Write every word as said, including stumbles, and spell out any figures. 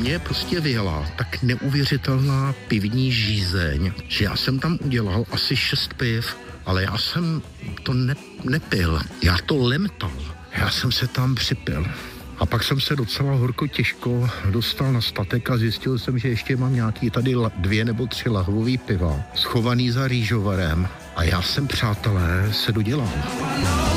mě prostě vyjela tak neuvěřitelná pivní žízeň, že já jsem tam udělal asi šest piv, ale já jsem to ne, nepil, já to lemtal, já jsem se tam připil. A pak jsem se docela horko těžko dostal na statek a zjistil jsem, že ještě mám nějaký tady dvě nebo tři lahvový piva schovaný za rýžovarem a já jsem, přátelé, se dodělal.